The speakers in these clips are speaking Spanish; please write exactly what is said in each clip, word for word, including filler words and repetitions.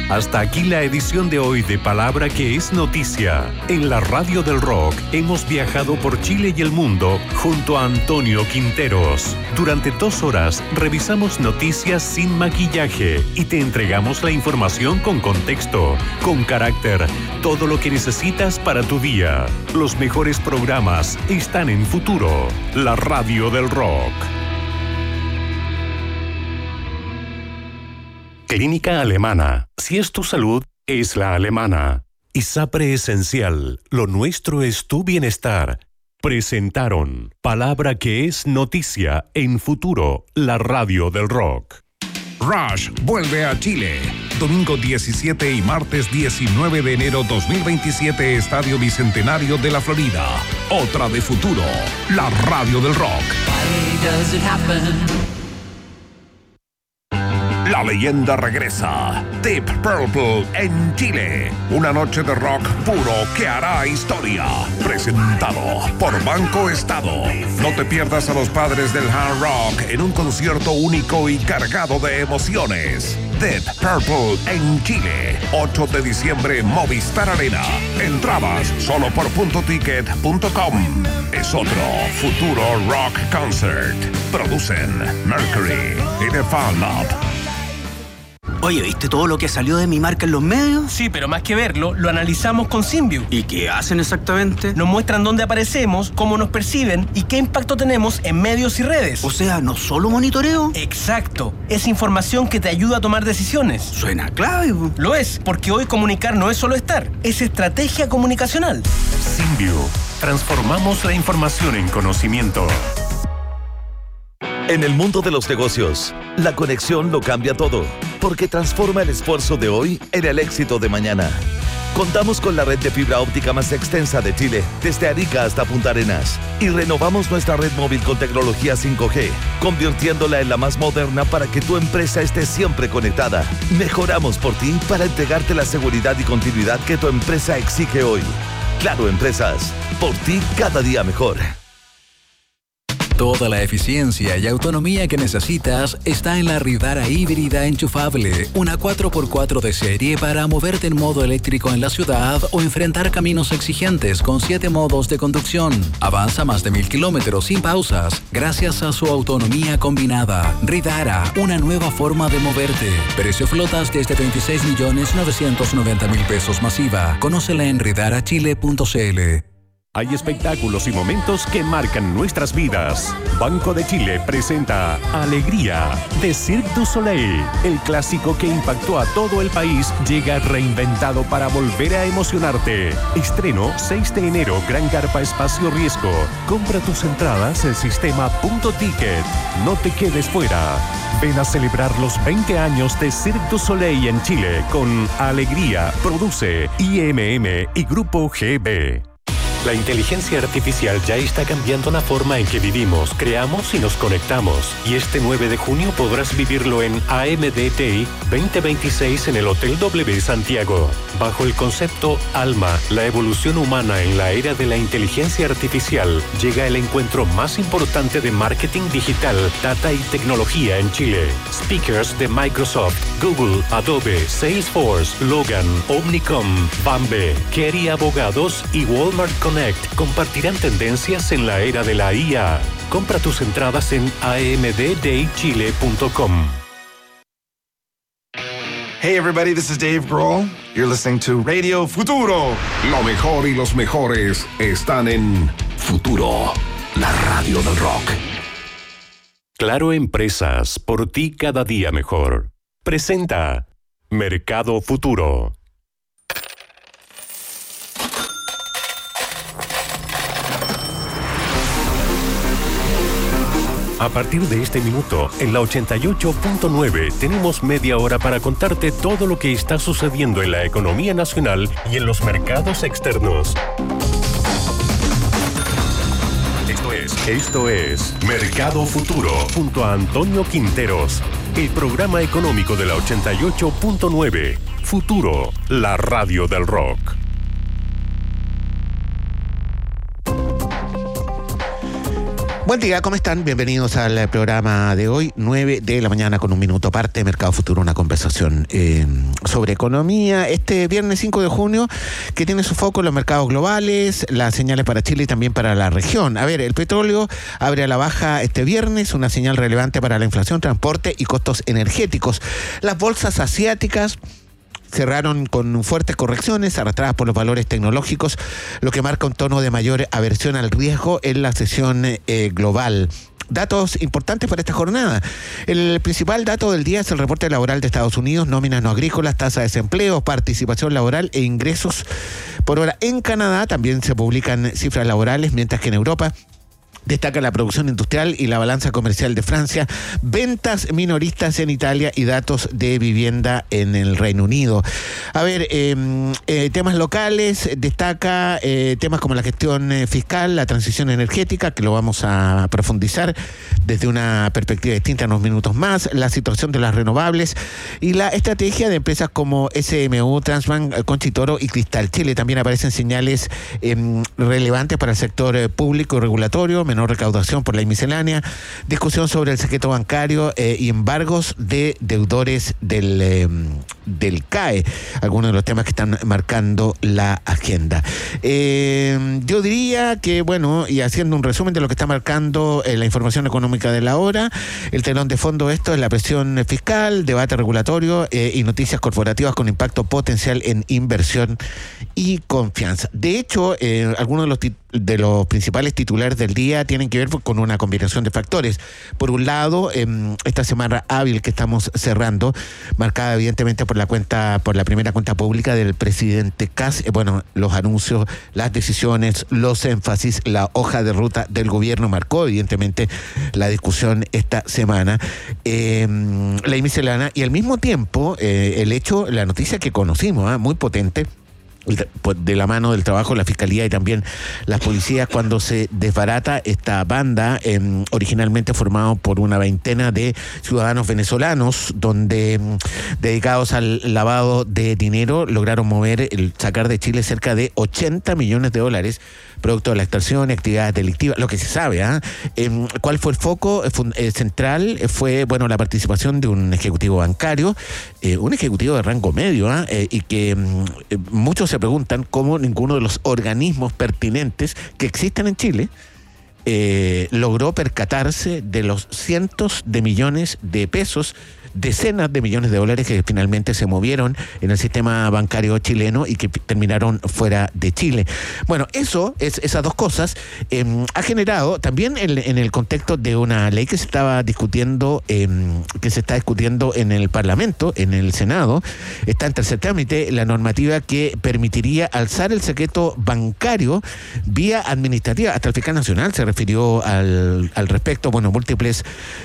Hasta aquí la edición de hoy de Palabra que es Noticia. En la Radio del Rock hemos viajado por Chile y el mundo junto a Antonio Quinteros. Durante dos horas revisamos noticias sin maquillaje y te entregamos la información con contexto, con carácter, todo lo que necesitas para tu día. Los mejores programas están en Futuro, la Radio del Rock. Clínica Alemana. Si es tu salud, es la alemana. ISAPRE Esencial. Lo nuestro es tu bienestar. Presentaron Palabra que es Noticia en Futuro, la Radio del Rock. Rush vuelve a Chile. Domingo diecisiete y martes diecinueve de enero dos mil veintisiete, Estadio Bicentenario de la Florida. Otra de Futuro, la Radio del Rock. Why does it happen? La leyenda regresa. Deep Purple en Chile. Una noche de rock puro que hará historia. Presentado por Banco Estado. No te pierdas a los padres del hard rock en un concierto único y cargado de emociones. Deep Purple en Chile. ocho de diciembre, Movistar Arena. Entradas solo por punto ticket punto com. Es otro Futuro Rock Concert. Producen Mercury y The Fan Lab. Oye, ¿viste todo lo que salió de mi marca en los medios? Sí, pero más que verlo, lo analizamos con Symbio. ¿Y qué hacen exactamente? Nos muestran dónde aparecemos, cómo nos perciben y qué impacto tenemos en medios y redes. O sea, ¿no solo monitoreo? Exacto. Es información que te ayuda a tomar decisiones. Suena clave. Lo es, porque hoy comunicar no es solo estar, es estrategia comunicacional. Symbio. Transformamos la información en conocimiento. En el mundo de los negocios, la conexión lo cambia todo, porque transforma el esfuerzo de hoy en el éxito de mañana. Contamos con la red de fibra óptica más extensa de Chile, desde Arica hasta Punta Arenas, y renovamos nuestra red móvil con tecnología cinco G, convirtiéndola en la más moderna para que tu empresa esté siempre conectada. Mejoramos por ti para entregarte la seguridad y continuidad que tu empresa exige hoy. Claro Empresas, por ti cada día mejor. Toda la eficiencia y autonomía que necesitas está en la Ridara híbrida enchufable, una cuatro por cuatro de serie para moverte en modo eléctrico en la ciudad o enfrentar caminos exigentes con siete modos de conducción. Avanza más de mil kilómetros sin pausas gracias a su autonomía combinada. Ridara, una nueva forma de moverte. Precio flotas desde veintiséis millones novecientos noventa mil pesos masiva. Conócela en ridara chile punto c l. Hay espectáculos y momentos que marcan nuestras vidas. Banco de Chile presenta Alegría de Cirque du Soleil. El clásico que impactó a todo el país llega reinventado para volver a emocionarte. Estreno seis de enero, Gran Carpa Espacio Riesgo. Compra tus entradas en sistema punto ticket. No te quedes fuera. Ven a celebrar los veinte años de Cirque du Soleil en Chile con Alegría. Produce I M M y Grupo G B. La inteligencia artificial ya está cambiando la forma en que vivimos, creamos y nos conectamos. Y este nueve de junio podrás vivirlo en A M D T I veinte veintiséis en el Hotel W Santiago. Bajo el concepto Alma, la evolución humana en la era de la inteligencia artificial, llega el encuentro más importante de marketing digital, data y tecnología en Chile. Speakers de Microsoft, Google, Adobe, Salesforce, Logan, Omnicom, Bambe, Kerry Abogados y Walmart Connect compartirán tendencias en la era de la I A. Compra tus entradas en a m d day chile punto com. Hey everybody, this is Dave Grohl. You're listening to Radio Futuro. Lo mejor y los mejores están en Futuro, la Radio del Rock. Claro Empresas, por ti cada día mejor. Presenta Mercado Futuro. A partir de este minuto, en la ochenta y ocho punto nueve, tenemos media hora para contarte todo lo que está sucediendo en la economía nacional y en los mercados externos. Esto es, esto es Mercado Futuro, junto a Antonio Quinteros, el programa económico de la ochenta y ocho punto nueve. Futuro, la radio del rock. Buen día, ¿cómo están? Bienvenidos al programa de hoy, nueve de la mañana con un minuto parte, Mercado Futuro, una conversación eh, sobre economía. Este viernes cinco de junio, que tiene su foco en los mercados globales, las señales para Chile y también para la región. A ver, el petróleo abre a la baja este viernes, una señal relevante para la inflación, transporte y costos energéticos. Las bolsas asiáticas cerraron con fuertes correcciones arrastradas por los valores tecnológicos, lo que marca un tono de mayor aversión al riesgo en la sesión eh, global. Datos importantes para esta jornada. El principal dato del día es el reporte laboral de Estados Unidos, nóminas no agrícolas, tasa de desempleo, participación laboral e ingresos por hora. En Canadá también se publican cifras laborales, mientras que en Europa destaca la producción industrial y la balanza comercial de Francia, ventas minoristas en Italia y datos de vivienda en el Reino Unido. A ver, eh, eh, temas locales, destaca eh, temas como la gestión eh, fiscal, la transición energética, que lo vamos a profundizar desde una perspectiva distinta en unos minutos más, la situación de las renovables y la estrategia de empresas como S M U, Transbank, Conchitoro y Cristal Chile. También aparecen señales eh, relevantes para el sector eh, público y regulatorio, menor recaudación por la miscelánea, discusión sobre el secreto bancario eh, y embargos de deudores del, eh, del C A E, algunos de los temas que están marcando la agenda. Eh, yo diría que, bueno, y haciendo un resumen de lo que está marcando eh, la información económica de la hora, el telón de fondo esto es la presión fiscal, debate regulatorio eh, y noticias corporativas con impacto potencial en inversión y confianza. De hecho, eh, algunos de los tit- de los principales titulares del día tienen que ver con una combinación de factores. Por un lado, eh, esta semana hábil que estamos cerrando, marcada evidentemente por la cuenta, por la primera cuenta pública del presidente Kast, eh, bueno, los anuncios, las decisiones, los énfasis, la hoja de ruta del gobierno marcó evidentemente la discusión esta semana, eh, la miscelánea y al mismo tiempo eh, el hecho, la noticia que conocimos, ¿eh? muy potente, de la mano del trabajo de la Fiscalía y también las policías, cuando se desbarata esta banda, eh, originalmente formado por una veintena de ciudadanos venezolanos, donde eh, dedicados al lavado de dinero lograron mover, el, sacar de Chile cerca de ochenta millones de dólares, producto de la extorsión y actividades delictivas, lo que se sabe. ¿eh? Eh, ¿Cuál fue el foco eh, central? Eh, fue, bueno, la participación de un ejecutivo bancario, eh, un ejecutivo de rango medio, ¿eh? Eh, y que eh, muchos se preguntan cómo ninguno de los organismos pertinentes que existen en Chile eh, logró percatarse de los cientos de millones de pesos, decenas de millones de dólares que finalmente se movieron en el sistema bancario chileno y que terminaron fuera de Chile. Bueno, eso, es, esas dos cosas, eh, ha generado también en, en el contexto de una ley que se estaba discutiendo, eh, que se está discutiendo en el Parlamento, en el Senado, está en tercer trámite la normativa que permitiría alzar el secreto bancario vía administrativa. Hasta el fiscal nacional se refirió al, al respecto, bueno, múltiples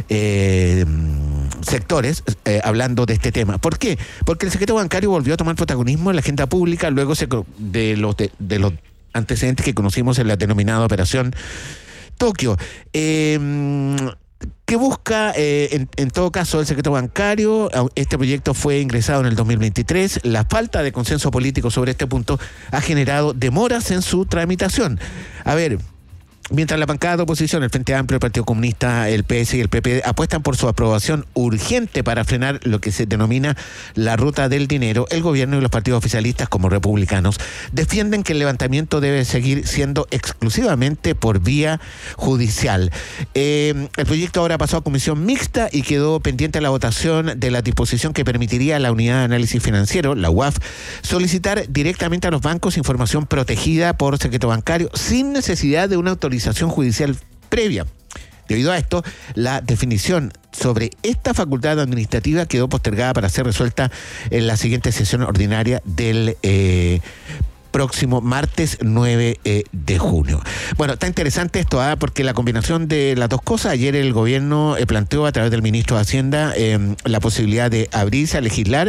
eh, sectores Eh, hablando de este tema. ¿Por qué? Porque el secreto bancario volvió a tomar protagonismo en la agenda pública luego se, de, los, de, de los antecedentes que conocimos en la denominada Operación Tokio. Eh, ¿Qué busca, eh, en, en todo caso, el secreto bancario? Este proyecto fue ingresado en el dos mil veintitrés. La falta de consenso político sobre este punto ha generado demoras en su tramitación. A ver, mientras la bancada de oposición, el Frente Amplio, el Partido Comunista, el P S y el P P D apuestan por su aprobación urgente para frenar lo que se denomina la ruta del dinero, el gobierno y los partidos oficialistas como republicanos defienden que el levantamiento debe seguir siendo exclusivamente por vía judicial. Eh, el proyecto ahora pasó a comisión mixta y quedó pendiente la votación de la disposición que permitiría a la Unidad de Análisis Financiero, la U A F, solicitar directamente a los bancos información protegida por secreto bancario sin necesidad de una autorización judicial previa. Debido a esto, la definición sobre esta facultad administrativa quedó postergada para ser resuelta en la siguiente sesión ordinaria del eh, próximo martes nueve eh, de junio. Bueno, está interesante esto, ¿eh? porque la combinación de las dos cosas, ayer el gobierno eh, planteó a través del ministro de Hacienda eh, la posibilidad de abrirse a legislar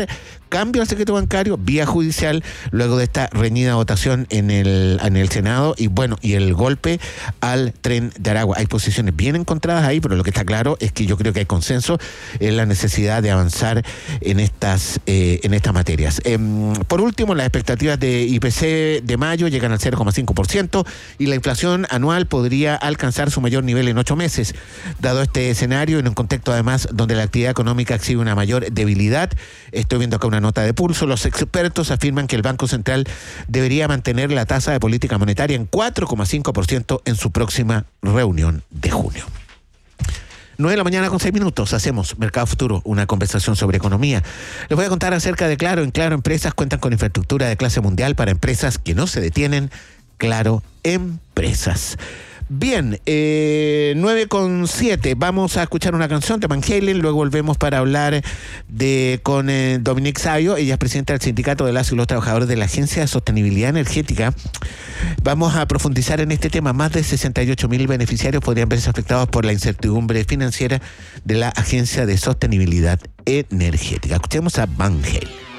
cambio al secreto bancario vía judicial luego de esta reñida votación en el, en el Senado y bueno, y el golpe al Tren de Aragua. Hay posiciones bien encontradas ahí, pero lo que está claro es que yo creo que hay consenso en la necesidad de avanzar en estas, eh, en estas materias. Eh, por último, las expectativas de I P C de mayo llegan al cero coma cinco por ciento y la inflación anual podría alcanzar su mayor nivel en ocho meses. Dado este escenario, en un contexto además donde la actividad económica exhibe una mayor debilidad, estoy viendo acá una nota de pulso, los expertos afirman que el Banco Central debería mantener la tasa de política monetaria en cuatro coma cinco por ciento en su próxima reunión de junio. nueve de la mañana con seis minutos, hacemos Mercado Futuro, una conversación sobre economía. Les voy a contar acerca de Claro. En Claro Empresas cuentan con infraestructura de clase mundial para empresas que no se detienen. Claro Empresas. Bien, eh, nueve con siete, vamos a escuchar una canción de Van Halen, luego volvemos para hablar de con eh, Dominique Sayo, ella es presidenta del Sindicato de las y los Trabajadores de la Agencia de Sostenibilidad Energética. Vamos a profundizar en este tema. Más de sesenta y ocho mil beneficiarios podrían verse afectados por la incertidumbre financiera de la Agencia de Sostenibilidad Energética. Escuchemos a Van Halen.